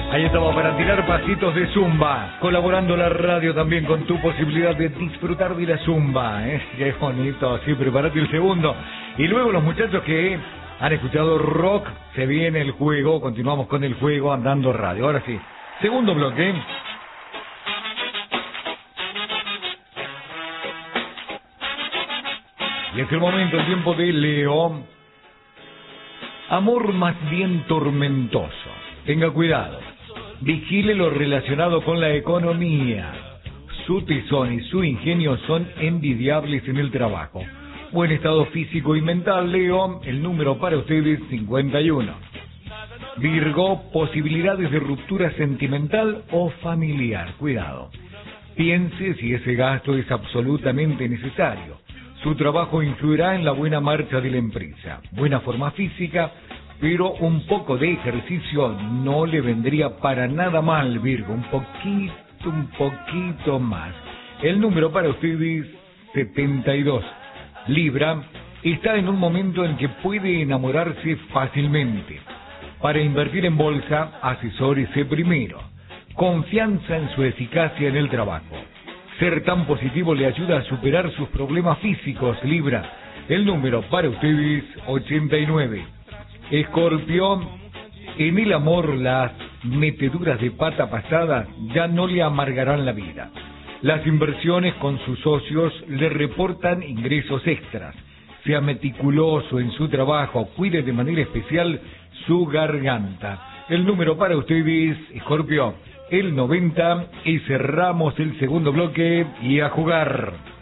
Ahí estamos para tirar pasitos de zumba, colaborando la radio también con tu posibilidad de disfrutar de la zumba, ¿eh? Qué bonito, así prepárate el segundo. Y luego los muchachos que han escuchado rock, se viene el juego, continuamos con el juego andando radio. Ahora sí, segundo bloque. Y es el momento, el tiempo de Leo. Amor más bien tormentoso. Tenga cuidado. Vigile lo relacionado con la economía. Su tesón y su ingenio son envidiables en el trabajo. Buen estado físico y mental, Leo. El número para ustedes, 51. Virgo, posibilidades de ruptura sentimental o familiar. Cuidado. Piense si ese gasto es absolutamente necesario. Su trabajo influirá en la buena marcha de la empresa. Buena forma física, pero un poco de ejercicio no le vendría para nada mal, Virgo. Un poquito más. El número para ustedes, 72. Libra, está en un momento en que puede enamorarse fácilmente. Para invertir en bolsa, asesórese primero. Confianza en su eficacia en el trabajo. Ser tan positivo le ayuda a superar sus problemas físicos, Libra. El número para ustedes, 89. Escorpión, en el amor las meteduras de pata pasada ya no le amargarán la vida. Las inversiones con sus socios le reportan ingresos extras. Sea meticuloso en su trabajo, cuide de manera especial su garganta. El número para ustedes, Escorpio, el 90, y cerramos el segundo bloque y a jugar.